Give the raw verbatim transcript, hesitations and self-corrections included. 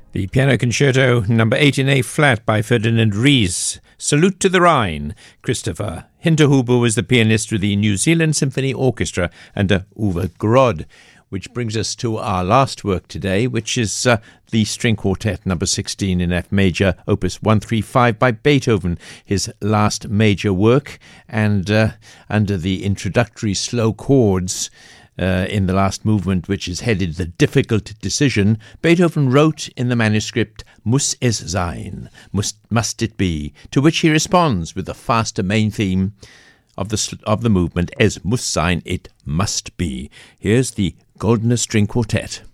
The Piano Concerto number eight in A flat by Ferdinand Ries. Salute to the Rhine. Christopher Hinterhuber was the pianist with the New Zealand Symphony Orchestra under Uwe Grod, which brings us to our last work today, which is uh, the String Quartet number sixteen in F major, opus one thirty-five by Beethoven, his last major work, and uh, under the introductory slow chords Uh, in the last movement, which is headed The Difficult Decision, Beethoven wrote in the manuscript, Muss es sein, must, must it be, to which he responds with the faster main theme of the, of the movement, Es muss sein, it must be. Here's the Goldner String Quartet.